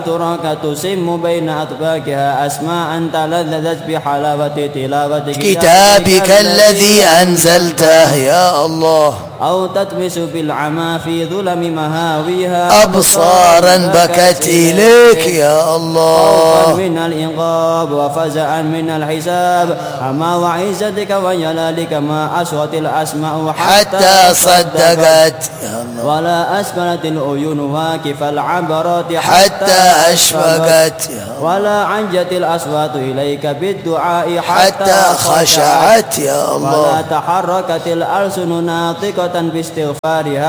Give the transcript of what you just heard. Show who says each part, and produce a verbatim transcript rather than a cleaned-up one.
Speaker 1: تراك تسم بين أطباقها أسماء تلذذت بحلاوة تلاوة
Speaker 2: كتابك الذي أنزلته يا الله.
Speaker 1: أو تتمس بالعمى في ظلم مهاويها
Speaker 2: أبصارا بكت إليك يا الله.
Speaker 1: خوفا من العقاب وفزعا من الحساب. أما وعزتك وجلالك ما أصوت الأسماء
Speaker 2: حتى صدقت يا الله.
Speaker 1: ولا أسفلت العيون واكف العبرات
Speaker 2: حتى أشفقت يا الله.
Speaker 1: ولا عنجت الأصوات إليك بالدعاء
Speaker 2: حتى خشعت يا الله.
Speaker 1: ولا تحركت الألسن ناطقة باستغفارها